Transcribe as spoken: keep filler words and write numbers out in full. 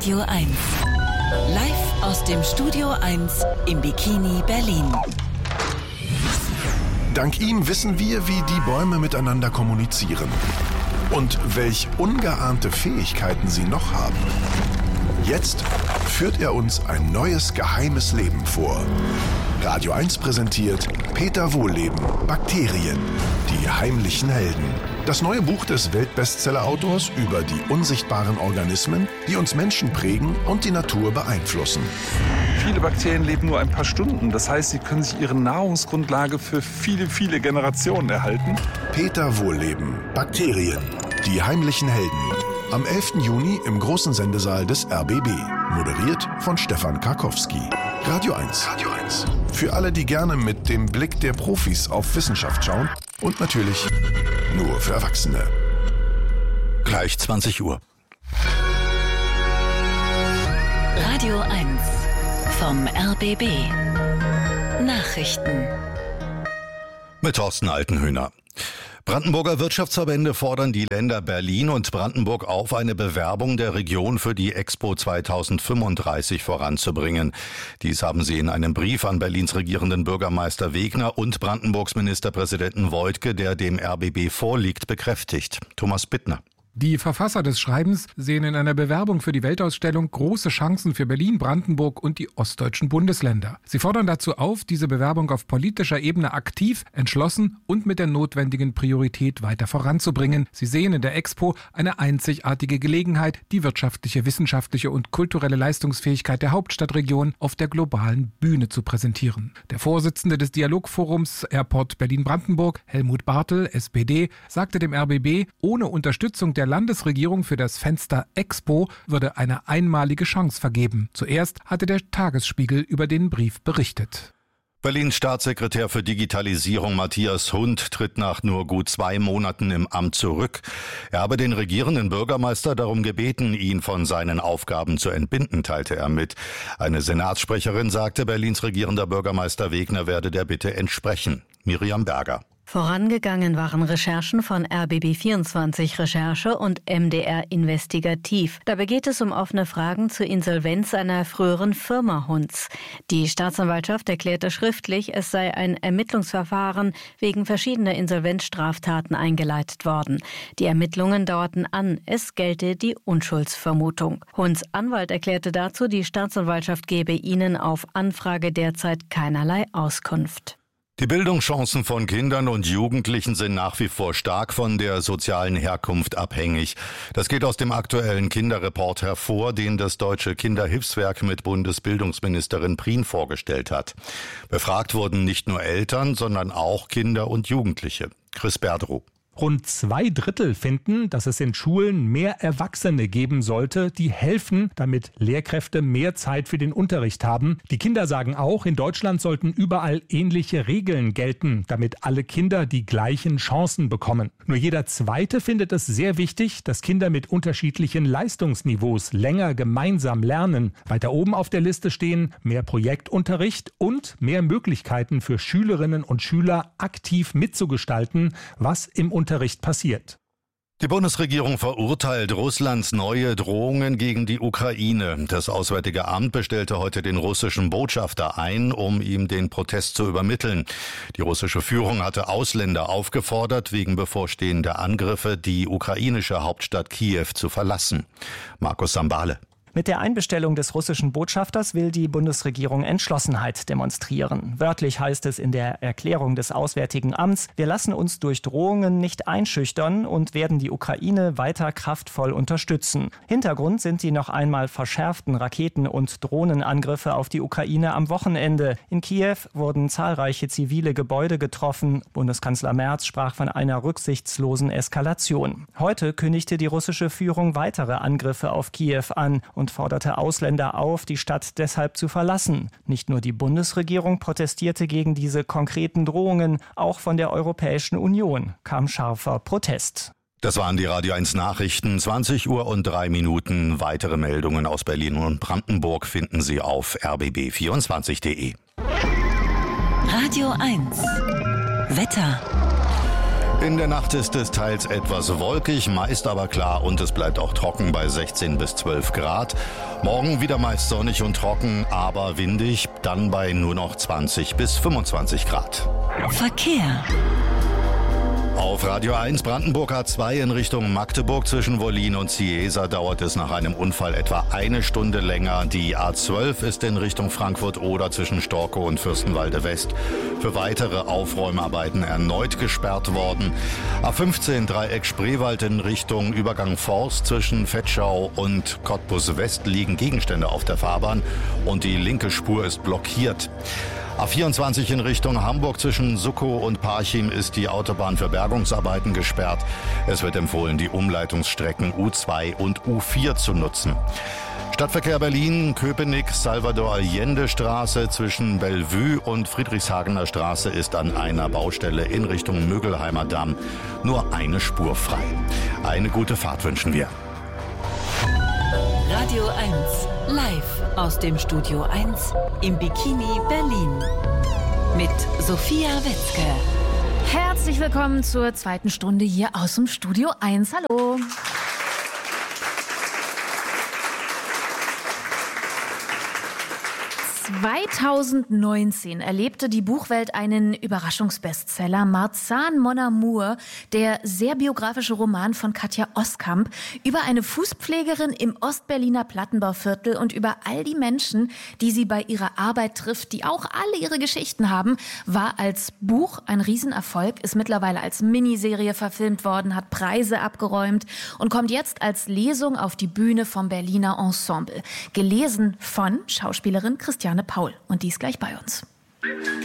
Radio eins. Live aus dem Studio eins im Bikini Berlin. Dank ihm wissen wir, wie die Bäume miteinander kommunizieren und welch ungeahnte Fähigkeiten sie noch haben. Jetzt führt er uns ein neues geheimes Leben vor. Radio eins präsentiert Peter Wohlleben, Bakterien, die heimlichen Helden. Das neue Buch des Weltbestseller-Autors über die unsichtbaren Organismen, die uns Menschen prägen und die Natur beeinflussen. Viele Bakterien leben nur ein paar Stunden. Das heißt, sie können sich ihre Nahrungsgrundlage für viele, viele Generationen erhalten. Peter Wohlleben, Bakterien, die heimlichen Helden. Am elften Juni im großen Sendesaal des R B B. Moderiert von Stefan Karkowski. Radio eins. Radio eins. Für alle, die gerne mit dem Blick der Profis auf Wissenschaft schauen. Und natürlich nur für Erwachsene. Gleich zwanzig Uhr. Radio eins vom R B B. Nachrichten. Mit Thorsten Altenhöhner. Brandenburger Wirtschaftsverbände fordern die Länder Berlin und Brandenburg auf, eine Bewerbung der Region für die Expo zweitausendfünfunddreißig voranzubringen. Dies haben sie in einem Brief an Berlins regierenden Bürgermeister Wegner und Brandenburgs Ministerpräsidenten Woidke, der dem R B B vorliegt, bekräftigt. Thomas Bittner. Die Verfasser des Schreibens sehen in einer Bewerbung für die Weltausstellung große Chancen für Berlin, Brandenburg und die ostdeutschen Bundesländer. Sie fordern dazu auf, diese Bewerbung auf politischer Ebene aktiv, entschlossen und mit der notwendigen Priorität weiter voranzubringen. Sie sehen in der Expo eine einzigartige Gelegenheit, die wirtschaftliche, wissenschaftliche und kulturelle Leistungsfähigkeit der Hauptstadtregion auf der globalen Bühne zu präsentieren. Der Vorsitzende des Dialogforums Airport Berlin-Brandenburg, Helmut Bartel, S P D, sagte dem R B B, ohne Unterstützung der Der Landesregierung für das Fenster Expo würde eine einmalige Chance vergeben. Zuerst hatte der Tagesspiegel über den Brief berichtet. Berlins Staatssekretär für Digitalisierung Matthias Hund tritt nach nur gut zwei Monaten im Amt zurück. Er habe den regierenden Bürgermeister darum gebeten, ihn von seinen Aufgaben zu entbinden, teilte er mit. Eine Senatssprecherin sagte, Berlins regierender Bürgermeister Wegner werde der Bitte entsprechen. Miriam Berger. Vorangegangen waren Recherchen von R B B vierundzwanzig Recherche und M D R Investigativ. Dabei geht es um offene Fragen zur Insolvenz einer früheren Firma Hunds. Die Staatsanwaltschaft erklärte schriftlich, es sei ein Ermittlungsverfahren wegen verschiedener Insolvenzstraftaten eingeleitet worden. Die Ermittlungen dauerten an, es gelte die Unschuldsvermutung. Hunds Anwalt erklärte dazu, die Staatsanwaltschaft gebe ihnen auf Anfrage derzeit keinerlei Auskunft. Die Bildungschancen von Kindern und Jugendlichen sind nach wie vor stark von der sozialen Herkunft abhängig. Das geht aus dem aktuellen Kinderreport hervor, den das Deutsche Kinderhilfswerk mit Bundesbildungsministerin Prien vorgestellt hat. Befragt wurden nicht nur Eltern, sondern auch Kinder und Jugendliche. Chris Berdrow. Rund zwei Drittel finden, dass es in Schulen mehr Erwachsene geben sollte, die helfen, damit Lehrkräfte mehr Zeit für den Unterricht haben. Die Kinder sagen auch, in Deutschland sollten überall ähnliche Regeln gelten, damit alle Kinder die gleichen Chancen bekommen. Nur jeder Zweite findet es sehr wichtig, dass Kinder mit unterschiedlichen Leistungsniveaus länger gemeinsam lernen. Weiter oben auf der Liste stehen mehr Projektunterricht und mehr Möglichkeiten für Schülerinnen und Schüler aktiv mitzugestalten, was im Unterricht passiert. Die Bundesregierung verurteilt Russlands neue Drohungen gegen die Ukraine. Das Auswärtige Amt bestellte heute den russischen Botschafter ein, um ihm den Protest zu übermitteln. Die russische Führung hatte Ausländer aufgefordert, wegen bevorstehender Angriffe die ukrainische Hauptstadt Kiew zu verlassen. Markus Sambale. Mit der Einbestellung des russischen Botschafters will die Bundesregierung Entschlossenheit demonstrieren. Wörtlich heißt es in der Erklärung des Auswärtigen Amts, wir lassen uns durch Drohungen nicht einschüchtern und werden die Ukraine weiter kraftvoll unterstützen. Hintergrund sind die noch einmal verschärften Raketen- und Drohnenangriffe auf die Ukraine am Wochenende. In Kiew wurden zahlreiche zivile Gebäude getroffen. Bundeskanzler Merz sprach von einer rücksichtslosen Eskalation. Heute kündigte die russische Führung weitere Angriffe auf Kiew an und forderte Ausländer auf, die Stadt deshalb zu verlassen. Nicht nur die Bundesregierung protestierte gegen diese konkreten Drohungen, auch von der Europäischen Union kam scharfer Protest. Das waren die Radio eins Nachrichten, zwanzig Uhr und drei Minuten. Weitere Meldungen aus Berlin und Brandenburg finden Sie auf r b b vierundzwanzig punkt de. Radio eins Wetter. In der Nacht ist es teils etwas wolkig, meist aber klar und es bleibt auch trocken bei sechzehn bis zwölf Grad. Morgen wieder meist sonnig und trocken, aber windig, dann bei nur noch zwanzig bis fünfundzwanzig Grad. Verkehr. Auf Radio eins Brandenburg A zwei in Richtung Magdeburg zwischen Wollin und Ciesa dauert es nach einem Unfall etwa eine Stunde länger. Die A zwölf ist in Richtung Frankfurt-Oder zwischen Storkow und Fürstenwalde West für weitere Aufräumarbeiten erneut gesperrt worden. A fünfzehn Dreieck Spreewald in Richtung Übergang Forst zwischen Vetschau und Cottbus West liegen Gegenstände auf der Fahrbahn und die linke Spur ist blockiert. A vierundzwanzig in Richtung Hamburg zwischen Suckow und Parchim ist die Autobahn für Bergungsarbeiten gesperrt. Es wird empfohlen, die Umleitungsstrecken U zwei und U vier zu nutzen. Stadtverkehr Berlin, Köpenick, Salvador-Allende-Straße zwischen Bellevue und Friedrichshagener Straße ist an einer Baustelle in Richtung Mögelheimer Damm nur eine Spur frei. Eine gute Fahrt wünschen wir. Radio eins, live aus dem Studio eins im Bikini Berlin. Mit Sophia Wetzke. Herzlich willkommen zur zweiten Stunde hier aus dem Studio eins. Hallo. zweitausendneunzehn erlebte die Buchwelt einen Überraschungsbestseller, Marzahn Mon Amour, der sehr biografische Roman von Katja Oskamp über eine Fußpflegerin im Ostberliner Plattenbauviertel und über all die Menschen, die sie bei ihrer Arbeit trifft, die auch alle ihre Geschichten haben, war als Buch ein Riesenerfolg, ist mittlerweile als Miniserie verfilmt worden, hat Preise abgeräumt und kommt jetzt als Lesung auf die Bühne vom Berliner Ensemble. Gelesen von Schauspielerin Christiane Paul. Und die ist gleich bei uns.